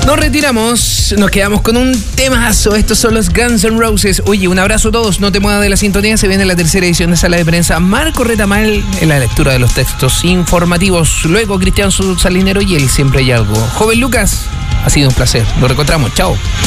Nos retiramos, nos quedamos con un temazo. Estos son los Guns N' Roses. Oye, un abrazo a todos, no te muevas de la sintonía. Se viene la tercera edición de Sala de Prensa. Marco Retamal en la lectura de los textos informativos. Luego Cristian Salinero y él Siempre Hay Algo. Joven Lucas, ha sido un placer. Nos reencontramos. Chao.